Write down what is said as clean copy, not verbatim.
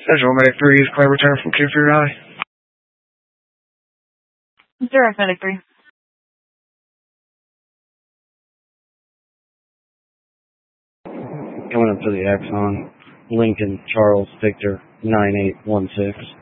Central Medic 3 is clear return from Q for your eye. Direct Medic 3. Coming up to the Axon, Lincoln, Charles, Victor, 9816.